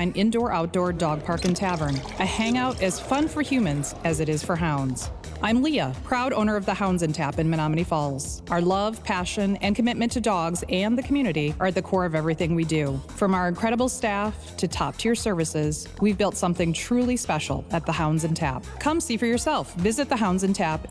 one-of-a-kind indoor-outdoor dog park and tavern, a hangout as fun for humans as it is for hounds. I'm Leah, proud owner of the Hounds and Tap in Menomonee Falls. Our love, passion, and commitment to dogs and the community are at the core of everything we do. From our incredible staff to top-tier services, we've built something truly special at the Hounds and Tap. Come see for yourself. Visit the Hounds and Tap